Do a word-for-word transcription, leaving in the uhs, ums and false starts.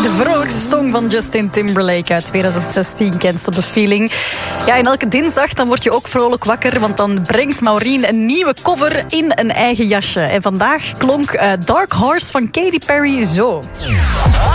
De vrolijkste song van Justin Timberlake uit twintig zestien, Can't Stop the Feeling. Ja, en elke dinsdag dan word je ook vrolijk wakker, want dan brengt Maureen een nieuwe cover in een eigen jasje. En vandaag klonk uh, Dark Horse van Katy Perry zo.